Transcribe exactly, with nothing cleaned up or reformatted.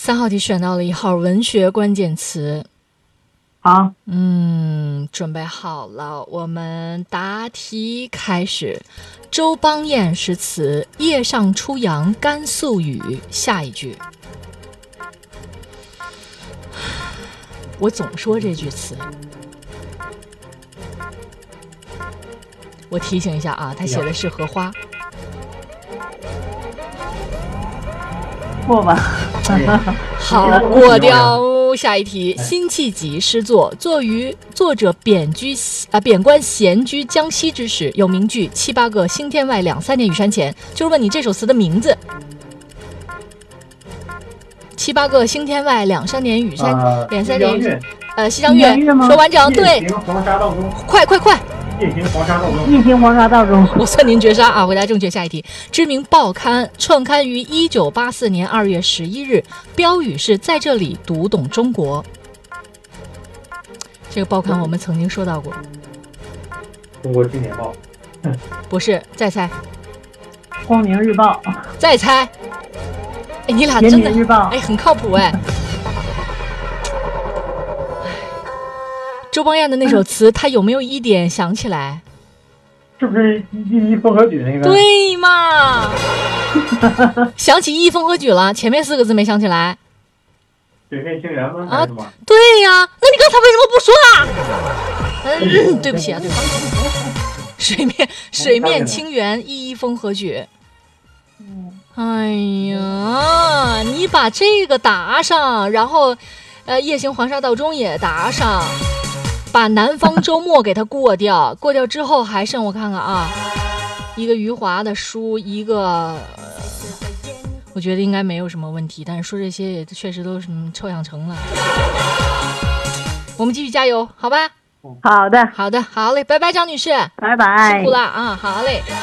三号题选到了一号文学关键词。 好， 嗯，准备好了，我们答题开始。周邦彦诗词“夜上初阳甘肃雨”，下一句。我总说这句词。我提醒一下啊，他写的是荷花。 过吧。 好，过掉。下一题，辛弃疾诗作，作于作者贬居啊贬官闲居江西之时，有名句“七八个星天外，两三年雨山前”，就是问你这首词的名字。七八个星天外，两三年雨山， 呃、 两三年雨，呃，西江月， 说完整，对， 夜行黄沙道中， 快快快！ 夜行黄沙道中， 夜行黄沙道中， 我算您绝杀啊！回答正确。下一题，知名报刊创刊于一九八四年二月十一日，标语是在这里读懂中国。这个报刊我们曾经说到过。 中国青年报。 不是，再猜。 光明日报。 再猜。哎，你俩真的日报， 哎，很靠谱哎。周邦彦的那首词，他有没有一点想起来？ 是不是《一一风和举》那个？ 对嘛？想起《一风和举》了，前面四个字没想起来。 水面清源吗？ 啊，对呀，那你刚才为什么不说啊？嗯，对不起啊，对不起。水面水面清源，一一风和举。哎呀，你把这个答上，然后，呃，夜行黄沙道中也答上。把南方周末给它过掉，过掉之后还剩我看看啊，一个余华的书，一个、呃、我觉得应该没有什么问题，但是说这些也确实都是臭氧层了。我们继续加油，好吧？ 好的， 好的，好嘞，拜拜，张女士， 拜拜， 辛苦了啊，好嘞。